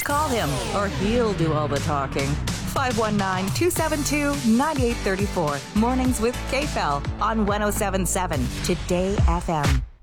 Call him, or he'll do all the talking. 519-272-9834. Mornings with KFEL on 107.7 Today FM.